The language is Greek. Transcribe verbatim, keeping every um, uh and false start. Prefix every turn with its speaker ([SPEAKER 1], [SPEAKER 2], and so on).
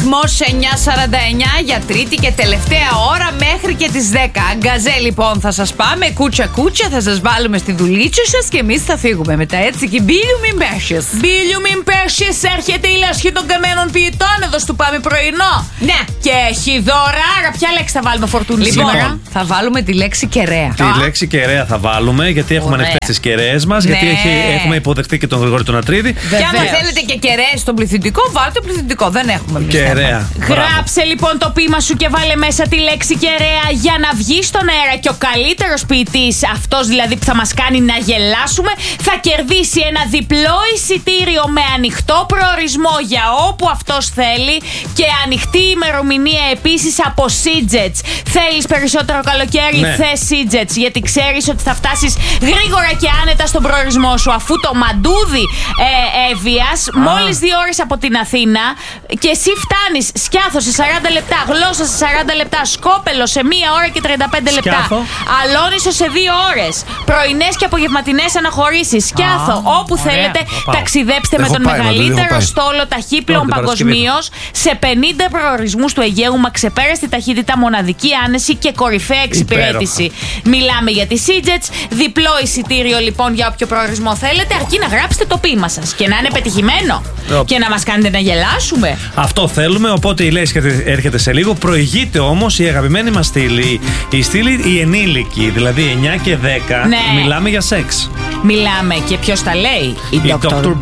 [SPEAKER 1] Ρυθμός εννιά σαράντα εννιά για τρίτη και τελευταία ώρα μέχρι και τις δέκα. Γκαζέ λοιπόν θα σας πάμε, κούτσα κούτσα, θα σας βάλουμε στη δουλίτσα σας και εμείς θα φύγουμε μετά, έτσι, και μπίλιου μην πέσεις.
[SPEAKER 2] Μπίλιου μην πέσεις, έρχεται η λέσχη των καμένων ποιητών εδώ στο Πάμε Πρωινό.
[SPEAKER 1] Ναι.
[SPEAKER 2] Και έχει δωράρα. Ποια λέξη θα βάλουμε, Φορτούνη,
[SPEAKER 1] Λοιπόν,
[SPEAKER 2] σήμερα?
[SPEAKER 1] θα βάλουμε τη λέξη κεραία.
[SPEAKER 3] Τη λέξη κεραία θα βάλουμε, γιατί έχουμε
[SPEAKER 1] Ωραία.
[SPEAKER 3] ανοιχτές τις κεραίες μας, γιατί
[SPEAKER 1] Ναι.
[SPEAKER 3] έχει, έχουμε υποδεχτεί και τον Γρηγόρη τον Ατρίδη.
[SPEAKER 1] Και άμα θέλετε και κεραίες στον πληθυντικό, βάλτε πληθυντικό. Δεν έχουμε εμείς θέμα.
[SPEAKER 3] Κεραία.
[SPEAKER 2] Γράψε λοιπόν το ποίημα σου και βάλε μέσα τη λέξη κεραία για να βγει στον αέρα. Και ο καλύτερος ποιητής, αυτός δηλαδή που θα μας κάνει να γελάσουμε, θα κερδίσει ένα διπλό εισιτήριο με ανοιχτό προορισμό για όπου αυτός θέλει και ανοιχτή ημερομηνία επίσης από Σίτζετς. Θέλεις περισσότερο καλοκαίρι?
[SPEAKER 3] Ναι.
[SPEAKER 2] Θες Σίτζετς, γιατί ξέρεις ότι θα φτάσεις γρήγορα και άνετα στον προορισμό σου, αφού το μαντούδι ε, Εύβοιας μόλις δύο ώρες από την Αθήνα και εσύ φτάνεις Σκιάθο σε σαράντα λεπτά, Γλώσσα σε σαράντα λεπτά, Σκόπελο σε μία ώρα και τριάντα πέντε λεπτά,
[SPEAKER 3] Σκιάθο.
[SPEAKER 2] Αλόνισο σε δύο ώρες, πρωινές και απογευματινές αναχωρήσεις. Σκιάθο, όπου
[SPEAKER 1] ωραία.
[SPEAKER 2] θέλετε,
[SPEAKER 3] πάω.
[SPEAKER 2] ταξιδέψτε με
[SPEAKER 4] Έχω
[SPEAKER 2] τον
[SPEAKER 4] πάει, Μαντούλη, έχω
[SPEAKER 2] μεγαλύτερο
[SPEAKER 4] πάει.
[SPEAKER 2] στόλο ταχύπλεων
[SPEAKER 3] Πρώτη Παρασκευή.
[SPEAKER 2] παγκοσμίως σε πενήντα προορισμούς του Αιγαίου με ξεπέραστη ταχύτητα, μοναδική άνεση και κορυφαία εξυπηρέτηση. Μιλάμε για τη Σίτζετς. Διπλό εισιτήριο λοιπόν για όποιο προορισμό θέλετε, αρκεί να γράψετε το ποίημα σας και να είναι πετυχημένο
[SPEAKER 3] Οπ.
[SPEAKER 2] και να μας κάνετε να γελάσουμε.
[SPEAKER 3] Αυτό θέλουμε, οπότε η λέξη έρχεται σε λίγο. Προηγείται όμως η αγαπημένη μας στήλη, η στήλη η ενήλικη, δηλαδή εννιά και δέκα.
[SPEAKER 2] Ναι.
[SPEAKER 3] Μιλάμε για σεξ.
[SPEAKER 2] Μιλάμε και ποιος τα λέει?
[SPEAKER 3] Η Doctor